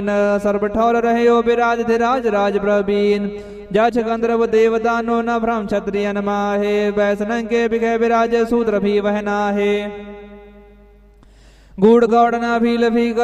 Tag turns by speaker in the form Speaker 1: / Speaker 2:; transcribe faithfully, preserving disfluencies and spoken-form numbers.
Speaker 1: सर्व ठौर रहे विराज धिराज राज प्रवीण जछ गंधर्व देव दानो न भ्रम क्षत्रियन माहे वैष्णव के बिगह विराज सूत्र भी वह नाहे गूढ़ गौड़ न भील भी